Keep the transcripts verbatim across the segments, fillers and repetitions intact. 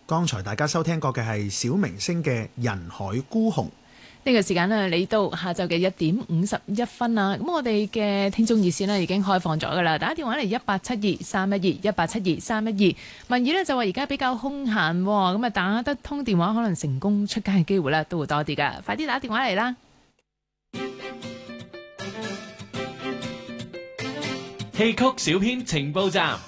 剛才大家收聽過嘅係小明星嘅《人海孤鴻》。 呢個時間呢，嚟到下晝嘅一點五十一分啦。咁我哋嘅聽眾熱線呢已經開放咗噶啦，打電話嚟一八七二三一二一八七二三一二。文怡呢就話而家比較空閒，咁啊打得通電話可能成功出街嘅機會呢都會多啲噶。快啲打電話嚟啦！ 戲曲小編情報站。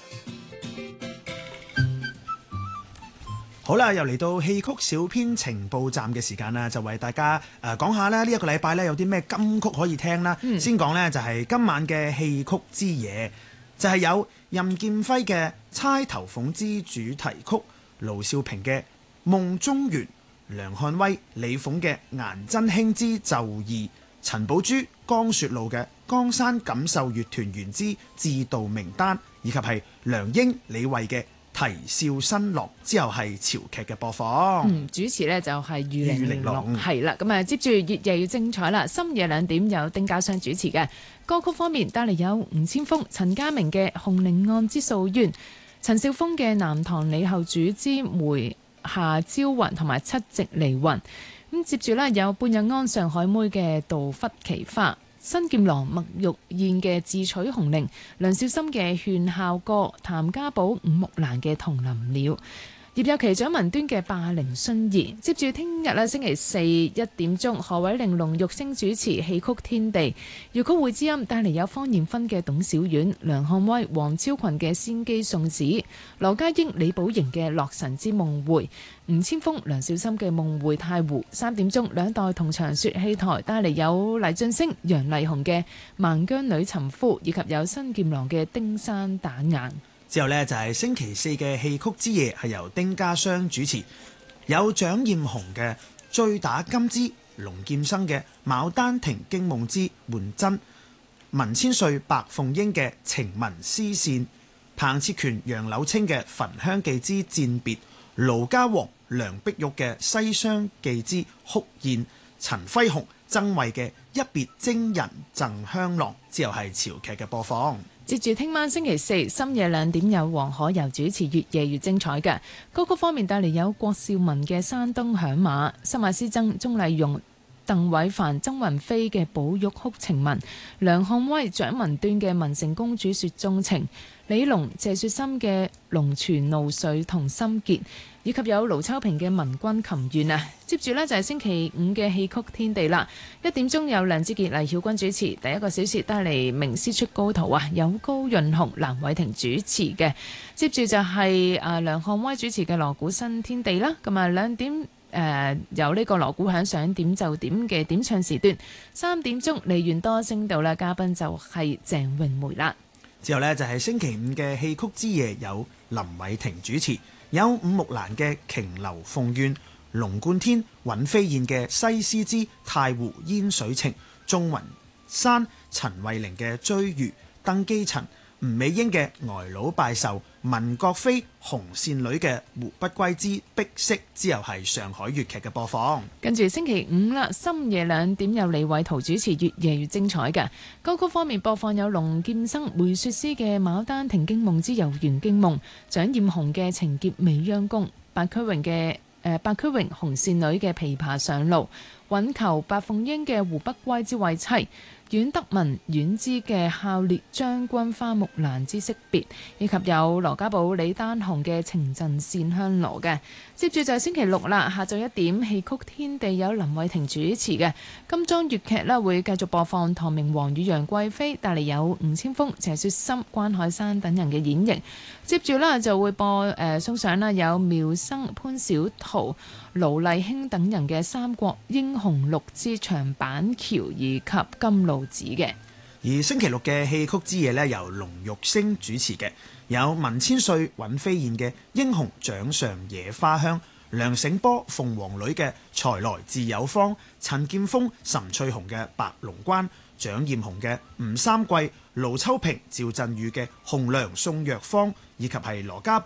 好啦，又嚟到戲曲小編情報站嘅時間啦，就為大家誒、呃、講下咧呢一個禮拜咧有啲咩金曲可以聽啦。嗯、先講呢，就係、是、今晚嘅戲曲之夜，就係、是、有任劍輝嘅《釵頭鳳》之主題曲，盧少平嘅《夢中緣》，梁漢威、李鳳嘅《顏真卿之就義》，陳寶珠、江雪露嘅《江山錦繡樂團圓之志度名單》，以及係梁英、李慧嘅啼笑新樂。之後係潮劇嘅播放。 嗯，主持呢就係玉玲瓏，係啦。咁啊，接住越夜越精彩啦。深夜兩點有丁家湘主持嘅。歌曲方面帶嚟有吳千峰、陳家明嘅《紅菱岸之訴冤》，陳少峰嘅《南唐李後主之梅下朝雲》同埋《七夕離雲》。咁接住呢，有半日安上海妹嘅《杜忽奇花》。新劍郎麥玉燕嘅自取紅菱，梁少森嘅勸孝歌，譚家寶、伍木蘭嘅同林鳥，葉有琪、蔣文端嘅霸凌薰兒。接住聽日咧星期四一點鐘，何偉玲、龍玉星主持戲曲天地，粵曲會之音帶嚟有方艷芬嘅董小宛、梁漢威、黃超群嘅仙姬送子，羅家英、李寶瑩嘅洛神之夢回，吳千峰、梁少森嘅夢回太湖。三點鐘兩代同場說戲台帶嚟有黎俊升、楊麗紅嘅孟姜女尋夫，以及有新劍郎嘅丁山打雁。 之後呢，就係星期四嘅戲曲之夜，係由丁家湘主持，有蔣艷紅嘅醉打金枝，龍劍生嘅牡丹亭驚夢之換真，文千歲、白鳳英嘅情文絲線，彭徹權、楊柳青嘅焚香記之餞別，盧家煌、梁碧玉嘅西廂記之哭宴，陳輝鴻、曾慧嘅一別征人贈香囊。之後係潮劇嘅播放。 接住聽晚星期四深夜兩點有黃可柔主持，越夜越精彩嘅歌曲方面帶嚟有郭少文嘅山東響馬，新馬師曾、鍾麗蓉、鄧偉凡、曾雲飛嘅寶玉哭情文，梁漢威、蔣文端嘅文成公主說鍾情，李龍、謝雪心嘅龍泉怒水同心結，以及有盧秋平嘅文君琴願啊。接住呢，就係星期五嘅戲曲天地啦，一點鐘有梁志傑、黎曉君主持，第一個小時帶嚟名師出高徒啊，有高潤鴻、藍偉霆主持嘅。接住就係誒梁漢威主持嘅鑼鼓新天地啦，咁啊兩點誒、呃、有呢個鑼鼓響想點就點嘅點唱時段，三點鐘梨園多聲道啦，嘉賓就係鄭詠梅啦。 之後呢，就係星期五嘅戲曲之夜，有林偉霆主持，有伍木蘭嘅瓊樓鳳怨，龍貫天、尹飛燕嘅西施之太湖煙水情，鍾雲山、陳慧玲嘅追魚，鄧寄塵、吳美英嘅呆佬拜壽，文國飛、紅線女嘅胡不歸之碧色。之後係上海粵劇嘅播放。 跟住星期五啦，深夜兩點有李偉圖主持，越夜越精彩嘅歌曲方面播放有龍劍生、梅雪詩嘅牡丹亭驚夢之遊園驚夢，蔣艷紅嘅情劫未央宮，白駒榮嘅誒白駒榮紅線女嘅琵琶上路，尹求、白鳳英嘅胡不歸之慰妻，阮德文、阮之嘅孝烈將軍花木蘭之惜別，以及有羅家寶、李丹紅嘅情陣線香羅嘅。接住就係星期六啦，下晝一點戲曲天地有林偉霆主持嘅金裝粵劇啦，會繼續播放唐明皇與楊貴妃，帶嚟有吳千峰、謝雪心、關海山等人嘅演繹。接住啦就會播誒、呃、送上啦有苗生、潘小桃、盧麗卿等人嘅《三國英雄錄之長板橋》以及金露子嘅。 而星期六嘅戲曲之夜呢，由龍玉星主持嘅，有文千歲、尹飛燕嘅《英雄掌上野花香》，梁醒波、鳳凰女嘅《才來自有方》，陳劍鋒、岑翠紅嘅《白龍關》，蔣艷紅嘅《吳三桂》，盧秋平、趙振宇嘅《紅娘送藥方》，以及係羅家寶、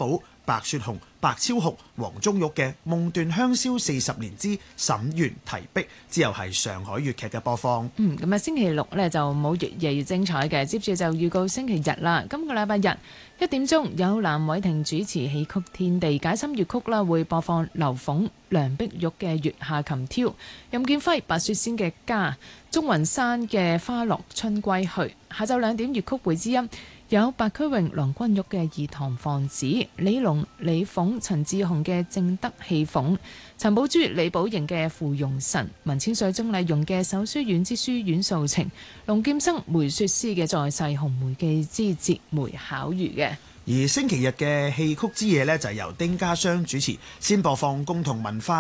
白雪紅、白超紅、黃宗玉嘅《夢斷香消四十年之沈園提璧》，之後係上海粵劇嘅播放。 嗯，咁啊，星期六呢就冇越夜越精彩嘅，接住就預告星期日啦。今個禮拜日一點鐘有藍偉霆主持戲曲天地解心粵曲啦，會播放劉鳳、梁碧玉嘅月下琴挑，任劍輝、白雪仙嘅家，鍾雲山嘅花落春歸去。下晝兩點粵曲會之音有白駒榮、郎君玉嘅二堂放子，李龍、李鳳、陳志雄嘅正德戲鳳，陳寶珠、李寶瑩嘅芙蓉神，文千歲、鍾麗蓉嘅手書院之書院素情，龍劍生、梅雪詩嘅在世紅梅記之節梅巧遇嘅。 而星期日嘅戲曲之夜呢，就係由丁家湘主持，先播放共同文化